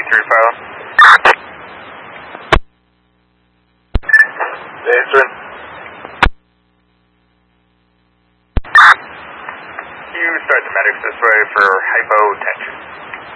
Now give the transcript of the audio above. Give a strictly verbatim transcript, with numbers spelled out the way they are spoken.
three five. Jason. You start the medics this way for hypotension.